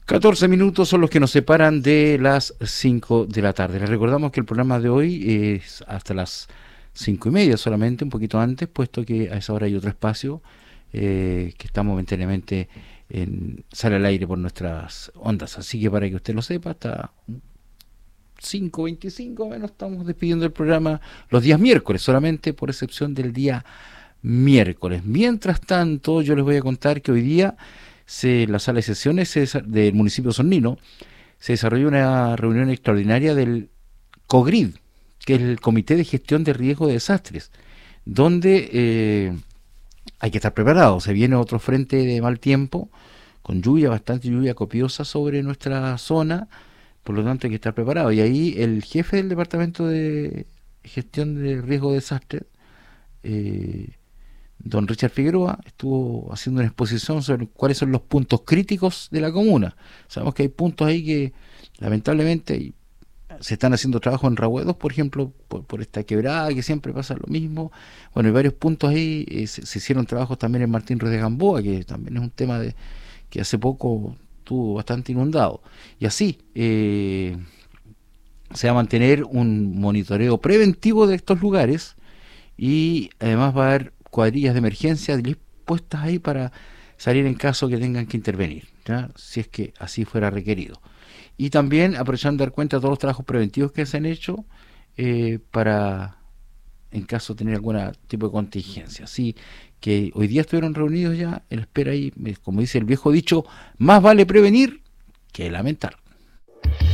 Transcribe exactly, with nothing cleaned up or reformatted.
catorce minutos son los que nos separan de las cinco de la tarde. Les recordamos que el programa de hoy es hasta las cinco y media solamente, un poquito antes, puesto que a esa hora hay otro espacio eh, que está momentáneamente en, sale al aire por nuestras ondas. Así que para que usted lo sepa, hasta cinco veinticinco menos estamos despidiendo el programa los días miércoles, solamente por excepción del día miércoles. Mientras tanto, yo les voy a contar que hoy día se, en la sala de sesiones se, del municipio de Sornino se desarrolló una reunión extraordinaria del COGRID, que es el Comité de Gestión de Riesgo de Desastres, donde eh, hay que estar preparado. Se viene otro frente de mal tiempo, con lluvia, bastante lluvia copiosa sobre nuestra zona, por lo tanto hay que estar preparado. Y ahí el jefe del Departamento de Gestión de Riesgo de Desastres, eh, don Richard Figueroa, estuvo haciendo una exposición sobre cuáles son los puntos críticos de la comuna. Sabemos que hay puntos ahí que lamentablemente se están haciendo trabajos en Rahuedos, por ejemplo, por, por esta quebrada que siempre pasa lo mismo. Bueno, hay varios puntos ahí, eh, se, se hicieron trabajos también en Martín Ruiz de Gamboa, que también es un tema de que hace poco estuvo bastante inundado. Y así eh, se va a mantener un monitoreo preventivo de estos lugares, y además va a haber cuadrillas de emergencia dispuestas ahí para salir en caso que tengan que intervenir, ¿ya? Si es que así fuera requerido. Y también aprovechando de dar cuenta de todos los trabajos preventivos que se han hecho eh, para, en caso de tener algún tipo de contingencia. Así que hoy día estuvieron reunidos ya, en espera ahí, como dice el viejo dicho, más vale prevenir que lamentar.